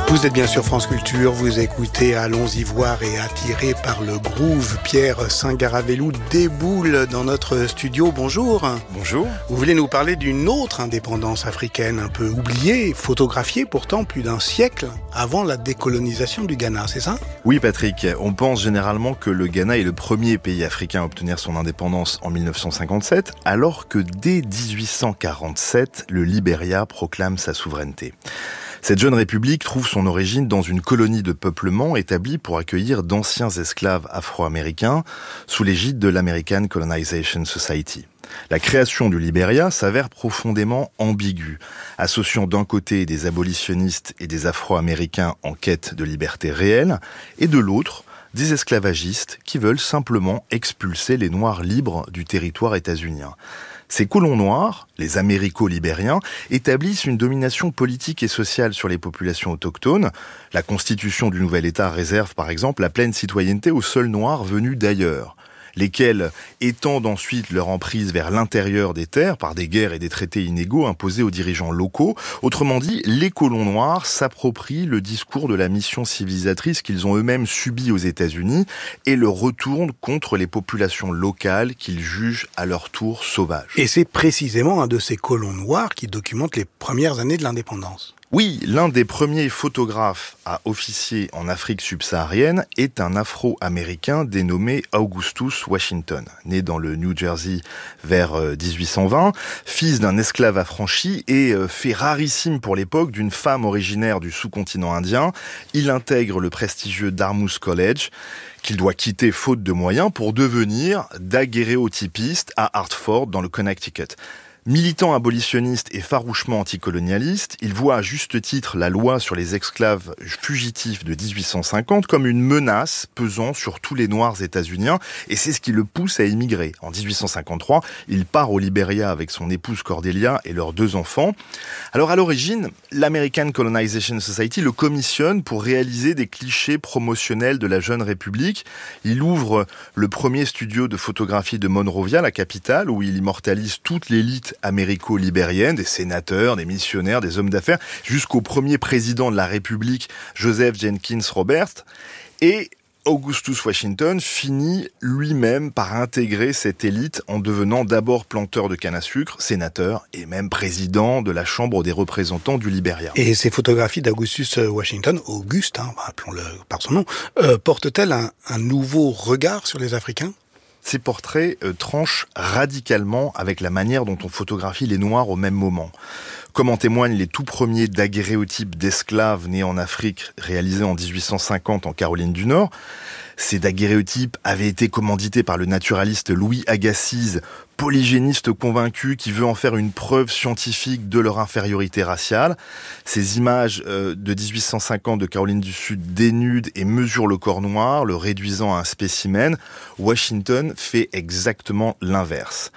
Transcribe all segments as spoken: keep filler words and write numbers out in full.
Vous êtes bien sur France Culture, vous écoutez Allons-y voir et attiré par le groove. Pierre Saint-Garavelou déboule dans notre studio. Bonjour. Bonjour. Vous voulez nous parler d'une autre indépendance africaine un peu oubliée, photographiée pourtant plus d'un siècle avant la décolonisation du Ghana, c'est ça ? Oui Patrick, on pense généralement que le Ghana est le premier pays africain à obtenir son indépendance en dix-neuf cent cinquante-sept, alors que dès dix-huit cent quarante-sept, le Libéria proclame sa souveraineté. Cette jeune république trouve son origine dans une colonie de peuplement établie pour accueillir d'anciens esclaves afro-américains sous l'égide de l'American Colonization Society. La création du Libéria s'avère profondément ambiguë, associant d'un côté des abolitionnistes et des afro-américains en quête de liberté réelle, et de l'autre, des esclavagistes qui veulent simplement expulser les Noirs libres du territoire états-unien. Ces colons noirs, les Américo-libériens, établissent une domination politique et sociale sur les populations autochtones. La constitution du nouvel État réserve par exemple la pleine citoyenneté aux seuls Noirs venus d'ailleurs, lesquels étendent ensuite leur emprise vers l'intérieur des terres par des guerres et des traités inégaux imposés aux dirigeants locaux. Autrement dit, les colons noirs s'approprient le discours de la mission civilisatrice qu'ils ont eux-mêmes subi aux États-Unis et le retournent contre les populations locales qu'ils jugent à leur tour sauvages. Et c'est précisément un de ces colons noirs qui documente les premières années de l'indépendance. Oui, l'un des premiers photographes à officier en Afrique subsaharienne est un Afro-Américain dénommé Augustus Washington, né dans le New Jersey vers dix-huit cent vingt, fils d'un esclave affranchi et fait rarissime pour l'époque d'une femme originaire du sous-continent indien. Il intègre le prestigieux Dartmouth College, qu'il doit quitter faute de moyens pour devenir daguerréotypiste à Hartford dans le Connecticut. Militant abolitionniste et farouchement anticolonialiste, il voit à juste titre la loi sur les esclaves fugitifs de dix-huit cent cinquante comme une menace pesant sur tous les Noirs états-uniens, et c'est ce qui le pousse à émigrer. En dix-huit cent cinquante-trois, il part au Libéria avec son épouse Cordelia et leurs deux enfants. Alors à l'origine, l'American Colonization Society le commissionne pour réaliser des clichés promotionnels de la jeune République. Il ouvre le premier studio de photographie de Monrovia, la capitale, où il immortalise toute l'élite américo-libérienne, des sénateurs, des missionnaires, des hommes d'affaires, jusqu'au premier président de la République, Joseph Jenkins Roberts. Et Augustus Washington finit lui-même par intégrer cette élite en devenant d'abord planteur de canne à sucre, sénateur et même président de la Chambre des représentants du Libéria. Et ces photographies d'Augustus Washington, Auguste, hein, appelons-le par son nom, euh, portent-elles un, un nouveau regard sur les Africains ? Ces portraits euh, tranchent radicalement avec la manière dont on photographie les Noirs au même moment. Comme en témoignent les tout premiers daguerréotypes d'esclaves nés en Afrique réalisés en dix-huit cent cinquante en Caroline du Nord. Ces daguerréotypes avaient été commandités par le naturaliste Louis Agassiz, polygéniste convaincu qui veut en faire une preuve scientifique de leur infériorité raciale. Ces images euh, de dix-huit cent cinquante de Caroline du Sud dénudent et mesurent le corps noir, le réduisant à un spécimen. Washington fait exactement l'inverse.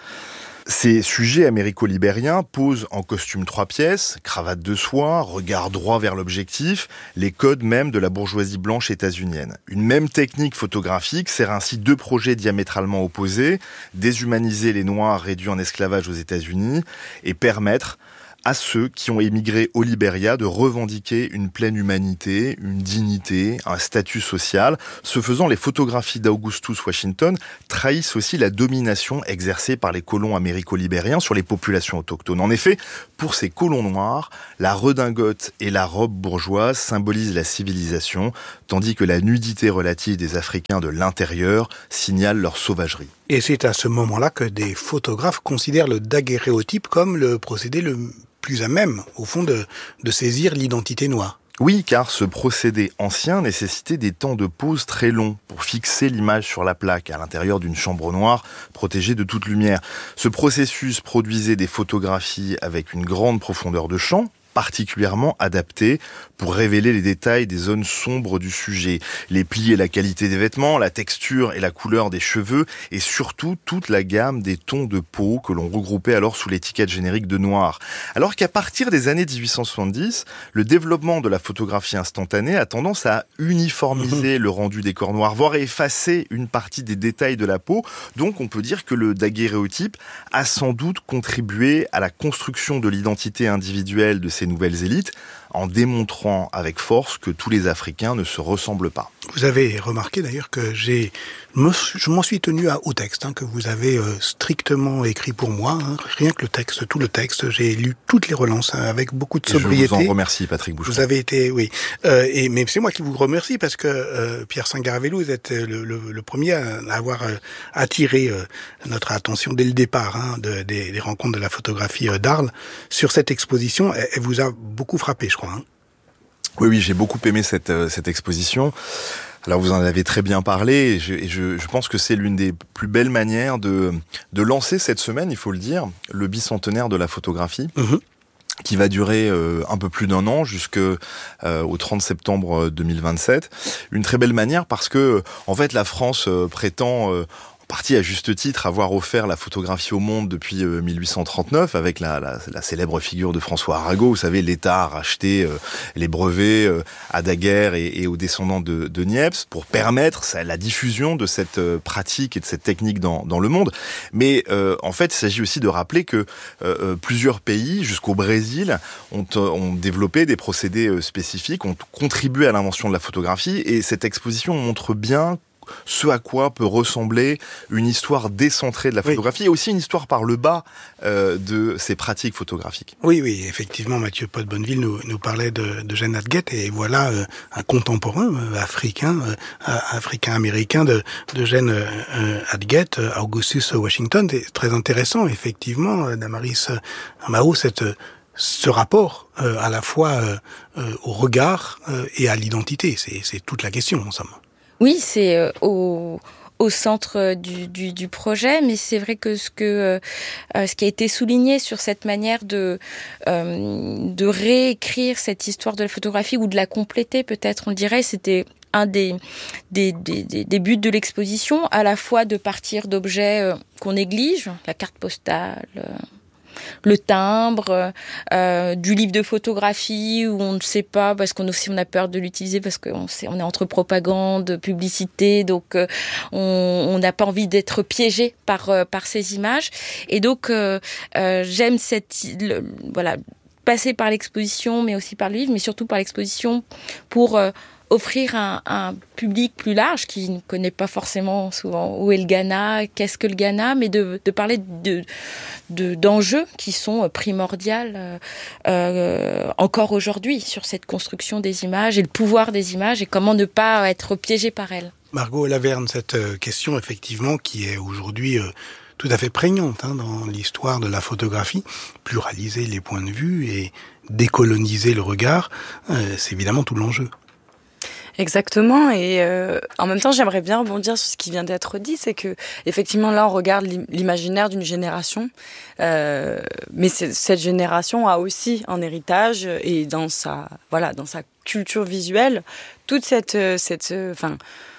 Ces sujets américo-libériens posent en costume trois pièces, cravate de soie, regard droit vers l'objectif, les codes même de la bourgeoisie blanche états-unienne. Une même technique photographique sert ainsi deux projets diamétralement opposés, déshumaniser les Noirs réduits en esclavage aux États-Unis et permettre à ceux qui ont émigré au Libéria de revendiquer une pleine humanité, une dignité, un statut social. Ce faisant, les photographies d'Augustus Washington trahissent aussi la domination exercée par les colons américo-libériens sur les populations autochtones. En effet, pour ces colons noirs, la redingote et la robe bourgeoise symbolisent la civilisation, tandis que la nudité relative des Africains de l'intérieur signale leur sauvagerie. Et c'est à ce moment-là que des photographes considèrent le daguerréotype comme le procédé le plus à même, au fond, de, de saisir l'identité noire. Oui, car ce procédé ancien nécessitait des temps de pause très longs pour fixer l'image sur la plaque à l'intérieur d'une chambre noire protégée de toute lumière. Ce processus produisait des photographies avec une grande profondeur de champ, particulièrement adapté pour révéler les détails des zones sombres du sujet, les plis et la qualité des vêtements, la texture et la couleur des cheveux, et surtout toute la gamme des tons de peau que l'on regroupait alors sous l'étiquette générique de noir. Alors qu'à partir des années dix-huit cent soixante-dix, le développement de la photographie instantanée a tendance à uniformiser le rendu des corps noirs, voire à effacer une partie des détails de la peau. Donc on peut dire que le daguerréotype a sans doute contribué à la construction de l'identité individuelle de ces ces nouvelles élites, en démontrant avec force que tous les Africains ne se ressemblent pas. Vous avez remarqué d'ailleurs que j'ai, je m'en suis tenu à, au texte hein, que vous avez euh, strictement écrit pour moi. Hein, rien que le texte, tout le texte, j'ai lu toutes les relances hein, avec beaucoup de sobriété. Et je vous en remercie, Patrick Boucheron. Vous avez été, oui, euh, et mais c'est moi qui vous remercie parce que euh, Pierre Singaravello, vous êtes le, le, le premier à avoir euh, attiré euh, notre attention dès le départ hein, de, des, des rencontres de la photographie euh, d'Arles sur cette exposition. Elle, elle vous a beaucoup frappé, je crois. Hein. Oui, oui, j'ai beaucoup aimé cette, euh, cette exposition. Alors vous en avez très bien parlé et je, et je, je pense que c'est l'une des plus belles manières de, de lancer cette semaine, il faut le dire, le bicentenaire de la photographie. Mmh. Qui va durer euh, un peu plus d'un an jusqu'au euh, trente septembre deux mille vingt-sept. Une très belle manière parce que en fait la France euh, prétend euh, en partie à juste titre avoir offert la photographie au monde depuis euh, mille huit cent trente-neuf avec la, la, la célèbre figure de François Arago. Vous savez, l'État a racheté euh, les brevets euh, à Daguerre et, et aux descendants de, de Niepce pour permettre ça, la diffusion de cette euh, pratique et de cette technique dans, dans le monde. Mais euh, en fait, il s'agit aussi de rappeler que euh, plusieurs pays, jusqu'au Brésil, ont, ont développé des procédés euh, spécifiques, ont contribué à l'invention de la photographie et cette exposition montre bien ce à quoi peut ressembler une histoire décentrée de la photographie, oui. Et aussi une histoire par le bas euh, de ces pratiques photographiques. Oui, oui, effectivement, Mathieu Pot Bonneville nous, nous parlait de, de Jeanne Adguette, et voilà euh, un contemporain euh, africain, euh, africain-américain de, de Jeanne euh, Adguette, Augustus Washington. C'est très intéressant, effectivement, euh, Damaris Amao, cette ce rapport euh, à la fois euh, euh, au regard euh, et à l'identité. C'est, c'est toute la question, en somme. Oui, c'est euh, au, au centre du, du, du projet, mais c'est vrai que ce, que, euh, ce qui a été souligné sur cette manière de, euh, de réécrire cette histoire de la photographie ou de la compléter, peut-être, on dirait, c'était un des, des, des, des buts de l'exposition, à la fois de partir d'objets euh, qu'on néglige, la carte postale, euh, le timbre, euh, du livre de photographie où on ne sait pas parce qu'on aussi on a peur de l'utiliser parce qu'on sait, on est entre propagande, publicité, donc euh, on n'a pas envie d'être piégé par euh, par ces images. Et donc euh, euh, j'aime cette le, voilà passer par l'exposition, mais aussi par le livre, mais surtout par l'exposition pour euh, offrir un, un public plus large qui ne connaît pas forcément souvent où est le Ghana, qu'est-ce que le Ghana, mais de, de parler de, de, d'enjeux qui sont primordiaux euh, encore aujourd'hui sur cette construction des images et le pouvoir des images et comment ne pas être piégé par elles. Margot Laverne, cette question effectivement qui est aujourd'hui euh, tout à fait prégnante hein, dans l'histoire de la photographie, pluraliser les points de vue et décoloniser le regard, euh, c'est évidemment tout l'enjeu. Exactement, et euh, en même temps j'aimerais bien rebondir sur ce qui vient d'être dit, c'est que effectivement là on regarde l'imaginaire d'une génération, euh, mais cette génération a aussi en héritage et dans sa voilà dans sa culture visuelle toute cette cette enfin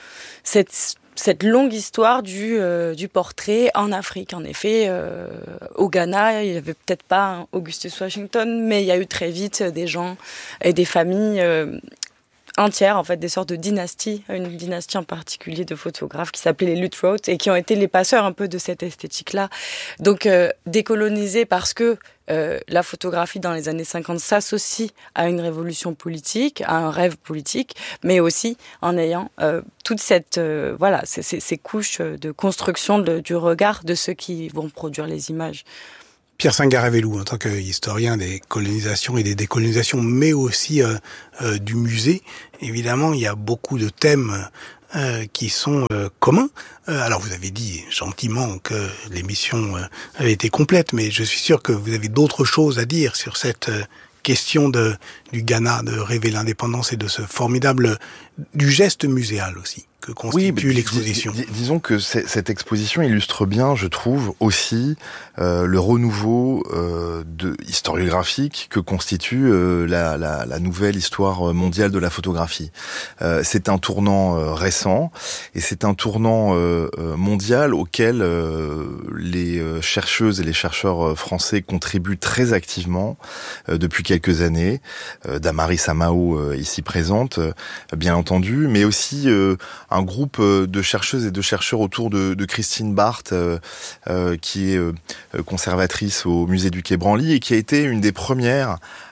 cette cette longue histoire du euh, du portrait en Afrique. En effet, euh, au Ghana, il n'y avait peut-être pas un Augustus Washington, mais il y a eu très vite des gens et des familles euh, entières, en fait, des sortes de dynasties, une dynastie en particulier de photographes qui s'appelait les Luttrell et qui ont été les passeurs un peu de cette esthétique-là. Donc, euh, décolonisés parce que euh, la photographie dans les années cinquante s'associe à une révolution politique, à un rêve politique, mais aussi en ayant euh, toute cette, euh, voilà, ces, ces, ces couches de construction de, du regard de ceux qui vont produire les images. Pierre Singaravello, en tant qu'historien des colonisations et des décolonisations, mais aussi euh, euh, du musée, évidemment, il y a beaucoup de thèmes euh, qui sont euh, communs. Euh, alors, vous avez dit gentiment que l'émission euh, avait été complète, mais je suis sûr que vous avez d'autres choses à dire sur cette euh, question de, du Ghana, de rêver l'indépendance et de ce formidable, du geste muséal aussi. Que constitue oui, l'exposition. Dis, dis, disons que cette exposition illustre bien, je trouve, aussi euh, le renouveau euh, de, historiographique que constitue euh, la, la, la nouvelle histoire mondiale de la photographie. Euh, c'est un tournant euh, récent et c'est un tournant euh, mondial auquel euh, les chercheuses et les chercheurs français contribuent très activement euh, depuis quelques années. Euh, Damaris Amao, euh, ici présente, euh, bien entendu, mais aussi euh, un groupe de chercheuses et de chercheurs autour de, de Christine Barthes, euh, euh, qui est euh, conservatrice au musée du Quai Branly et qui a été une des premières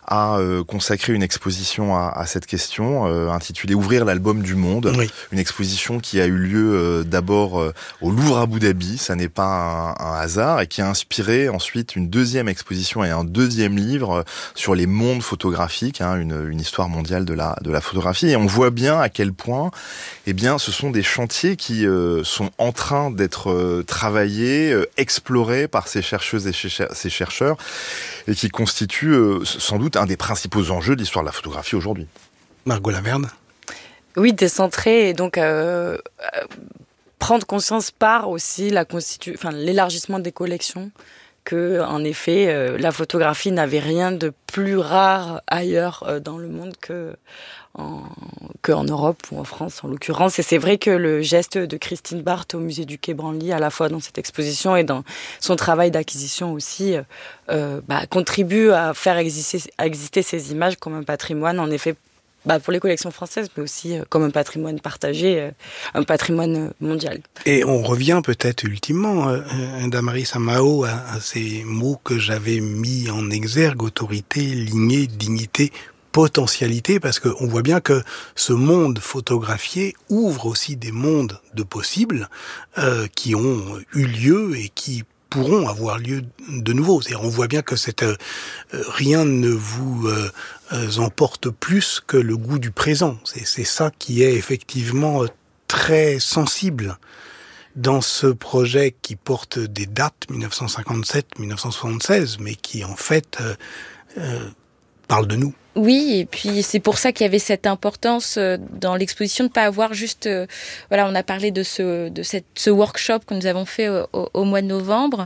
a euh, consacré une exposition à, à cette question, euh, intitulée « Ouvrir l'album du monde oui. ». Une exposition qui a eu lieu euh, d'abord euh, au Louvre Abu Dhabi, ça n'est pas un, un hasard, et qui a inspiré ensuite une deuxième exposition et un deuxième livre euh, sur les mondes photographiques, hein, une, une histoire mondiale de la, de la photographie. Et on voit bien à quel point, eh bien, ce sont des chantiers qui euh, sont en train d'être euh, travaillés, euh, explorés par ces chercheuses et ces chercheurs, et qui constituent euh, sans doute un des principaux enjeux de l'histoire de la photographie aujourd'hui. Margot Laverne. Oui, décentrer et donc euh, euh, prendre conscience par aussi la constitu... enfin, l'élargissement des collections, que en effet euh, la photographie n'avait rien de plus rare ailleurs euh, dans le monde que en, que en Europe ou en France en l'occurrence. Et c'est vrai que le geste de Christine Barthes au musée du Quai Branly, à la fois dans cette exposition et dans son travail d'acquisition aussi, euh, bah, contribue à faire exister, à exister ces images comme un patrimoine, en effet, bah, pour les collections françaises, mais aussi euh, comme un patrimoine partagé, euh, un patrimoine mondial. Et on revient peut-être ultimement, euh, Damaris Amao, à, à ces mots que j'avais mis en exergue: autorité, lignée, dignité, potentialité, parce qu'on voit bien que ce monde photographié ouvre aussi des mondes de possibles euh, qui ont eu lieu et qui pourront avoir lieu de nouveau. C'est-à-dire, on voit bien que cette, euh, rien ne vous euh, euh, emporte plus que le goût du présent. C'est, c'est ça qui est effectivement très sensible dans ce projet qui porte des dates dix-neuf cent cinquante-sept à dix-neuf cent soixante-seize, mais qui en fait euh, euh, parle de nous. Oui, et puis c'est pour ça qu'il y avait cette importance dans l'exposition de pas avoir juste, euh, voilà, on a parlé de ce de cette ce workshop que nous avons fait au, au, au mois de novembre.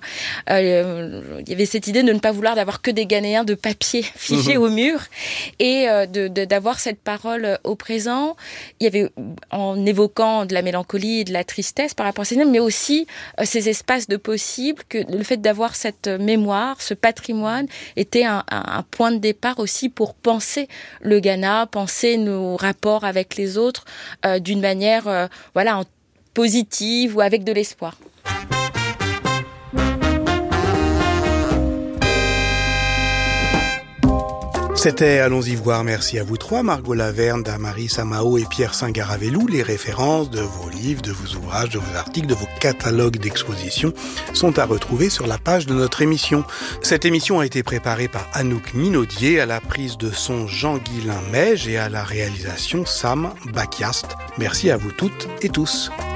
Euh, il y avait cette idée de ne pas vouloir d'avoir que des Ghanéens de papier figés mmh. au mur et euh, de, de d'avoir cette parole au présent. Il y avait, en évoquant de la mélancolie et de la tristesse par rapport à ces noms, mais aussi euh, ces espaces de possible, que le fait d'avoir cette mémoire, ce patrimoine était un, un, un point de départ aussi pour penser penser le Ghana, penser nos rapports avec les autres euh, d'une manière euh, voilà, en, positive ou avec de l'espoir. C'était Allons-y voir. Merci à vous trois, Margot Laverne, Damaris Amao et Pierre Saint-Garavelou. Les références de vos livres, de vos ouvrages, de vos articles, de vos catalogues d'expositions sont à retrouver sur la page de notre émission. Cette émission a été préparée par Anouk Minaudier, à la prise de son Jean-Guilain Meige et à la réalisation Sam Bakiast. Merci à vous toutes et tous.